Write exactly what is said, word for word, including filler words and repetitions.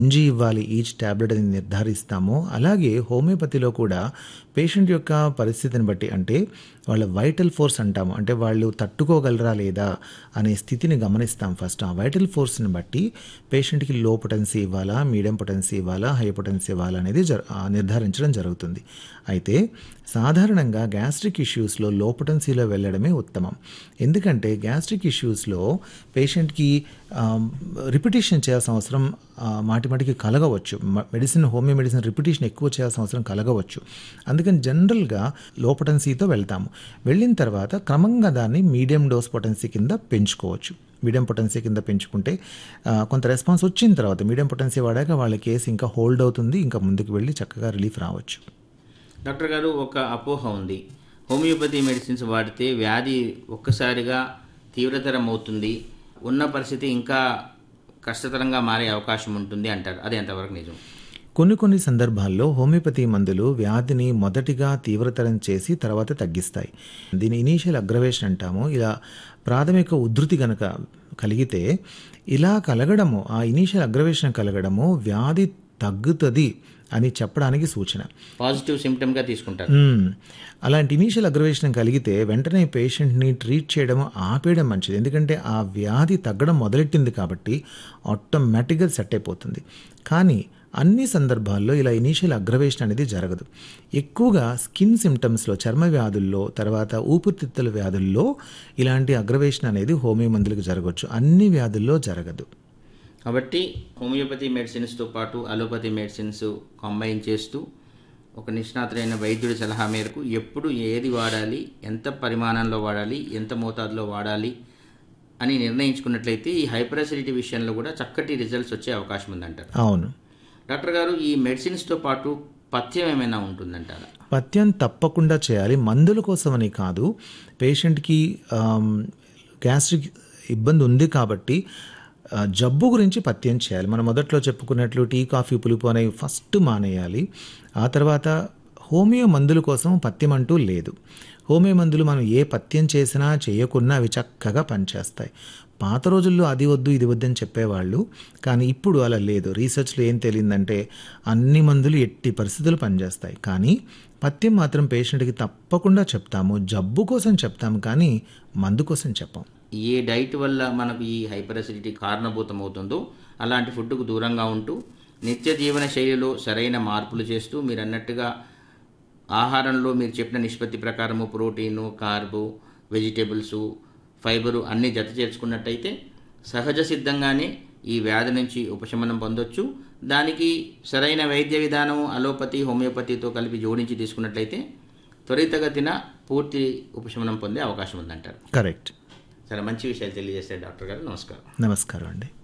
MG ఇవ్వాలి each tablet అని నిర్ధారిస్తామో, అలాగే హోమియోపతిలో కూడా పేషెంట్ యొక్క పరిస్థితిని బట్టి, అంటే వాళ్ళ వైటల్ ఫోర్స్ అంటాము, అంటే వాళ్ళు తట్టుకోగలరా లేదా అనే స్థితిని గమనిస్తాం. ఫస్ట్ ఆ వైటల్ ఫోర్స్ని బట్టి పేషెంట్కి లో పొటెన్సీ ఇవ్వాలా, మీడియం పొటెన్సీ ఇవ్వాలా, హై పొటెన్సీ ఇవ్వాలా అనేది జర నిర్ధారించడం జరుగుతుంది. అయితే సాధారణంగా గ్యాస్ట్రిక్ ఇష్యూస్లో లో పొటెన్సీలో వెళ్ళడమే ఉత్తమం. ఎందుకంటే గ్యాస్ట్రిక్ ఇష్యూస్లో పేషెంట్కి రిపిటేషన్ చేయాల్సిన అవసరం మాటి మాటికి కలగవచ్చు. మెడిసిన్ హోమియో మెడిసిన్ రిపిటేషన్ ఎక్కువ చేయాల్సిన అవసరం కలగవచ్చు. అందుకని జనరల్గా లో పొటెన్సీతో వెళ్తాము. వెళ్ళిన తర్వాత క్రమంగా దాన్ని మీడియం డోస్ పొటెన్సీ కింద పెంచుకోవచ్చు. మీడియం పొటెన్సీ కింద పెంచుకుంటే కొంత రెస్పాన్స్ వచ్చిన తర్వాత మీడియం పొటెన్సీ వాడాక వాళ్ళ కేసు ఇంకా హోల్డ్ అవుతుంది, ఇంకా ముందుకు వెళ్ళి చక్కగా రిలీఫ్ రావచ్చు. డాక్టర్ గారు, ఒక అపోహ ఉంది, హోమియోపతి మెడిసిన్స్ వాడితే వ్యాధి ఒక్కసారిగా తీవ్రతరం అవుతుంది, ఉన్న పరిస్థితి ఇంకా కష్టతరంగా మారే అవకాశం ఉంటుంది అంటారు. అది ఎంతవరకు నిజం? కొన్ని కొన్ని సందర్భాల్లో హోమియోపతి మందులు వ్యాధిని మొదటిగా తీవ్రతరం చేసి తర్వాత తగ్గిస్తాయి. దీని ఇనీషియల్ అగ్రవేషన్ అంటాము. ఇలా ప్రాథమిక ఉధృతి గనక కలిగితే, ఇలా కలగడము, ఆ ఇనీషియల్ అగ్రవేషన్ కలగడము వ్యాధి తగ్గుతుంది అని చెప్పడానికి సూచన. పాజిటివ్ సిమ్టమ్గా తీసుకుంటారు. అలాంటి ఇనీషియల్ అగ్రవేషన్ కలిగితే వెంటనే పేషెంట్ని ట్రీట్ చేయడం ఆపేయడం మంచిది. ఎందుకంటే ఆ వ్యాధి తగ్గడం మొదలెట్టింది కాబట్టి ఆటోమేటిక్గా సెట్ అయిపోతుంది. కానీ అన్ని సందర్భాల్లో ఇలా ఇనీషియల్ అగ్రవేషన్ అనేది జరగదు. ఎక్కువగా స్కిన్ సిమ్టమ్స్లో, చర్మ వ్యాధుల్లో, తర్వాత ఊపిరితిత్తుల వ్యాధుల్లో ఇలాంటి అగ్రవేషన్ అనేది హోమియో మందులకు జరగవచ్చు. అన్ని వ్యాధుల్లో జరగదు. కాబట్టి హోమియోపతి మెడిసిన్స్తో పాటు అలోపతి మెడిసిన్స్ కంబైన్ చేస్తూ ఒక నిష్ణాతులైన వైద్యుడి సలహా మేరకు ఎప్పుడు ఏది వాడాలి, ఎంత పరిమాణంలో వాడాలి, ఎంత మోతాదులో వాడాలి అని నిర్ణయించుకున్నట్లయితే ఈ హైపర్ అసిడిటీ విషయంలో కూడా చక్కటి రిజల్ట్స్ వచ్చే అవకాశం ఉందంటారు. అవును డాక్టర్ గారు, ఈ మెడిసిన్స్తో పాటు పథ్యం ఏమైనా ఉంటుందంటారా? పథ్యం తప్పకుండా చేయాలి. మందుల కోసమని కాదు, పేషెంట్కి గ్యాస్ట్రిక్ ఇబ్బంది ఉంది కాబట్టి జబ్బు గురించి పథ్యం చేయాలి. మనం మొదట్లో చెప్పుకున్నట్లు టీ, కాఫీ, పులుపు అనేవి ఫస్ట్ మానేయాలి. ఆ తర్వాత హోమియో మందుల కోసం పథ్యం అంటూ లేదు. హోమియో మందులు మనం ఏ పథ్యం చేసినా చేయకున్నా అవి చక్కగా పనిచేస్తాయి. పాత రోజుల్లో అది వద్దు ఇది వద్దు అని చెప్పేవాళ్ళు, కానీ ఇప్పుడు అలా లేదు. రీసెర్చ్లో ఏం తెలియందంటే అన్ని మందులు ఎట్టి పరిస్థితులు పనిచేస్తాయి, కానీ పథ్యం మాత్రం పేషెంట్కి తప్పకుండా చెప్తాము. జబ్బు కోసం చెప్తాము, కానీ మందు కోసం చెప్పాం. ఏ డైట్ వల్ల మనకు ఈ హైపర్ అసిడిటీ కారణభూతం అవుతుందో అలాంటి ఫుడ్కు దూరంగా ఉంటూ నిత్య జీవన శైలిలో సరైన మార్పులు చేస్తూ మీరు అన్నట్టుగా ఆహారంలో మీరు చెప్పిన నిష్పత్తి ప్రకారము ప్రోటీను, కార్బు, వెజిటేబుల్సు, ఫైబరు అన్నీ జత చేర్చుకున్నట్టయితే సహజ సిద్ధంగానే ఈ వ్యాధి నుంచి ఉపశమనం పొందొచ్చు. దానికి సరైన వైద్య విధానం అలోపతి, హోమియోపతితో కలిపి జోడించి తీసుకున్నట్లయితే త్వరితగతిన పూర్తి ఉపశమనం పొందే అవకాశం ఉందంటారు. కరెక్ట్. చాలా మంచి విషయాలు తెలియజేశారు డాక్టర్ గారు. నమస్కారం. నమస్కారం అండి.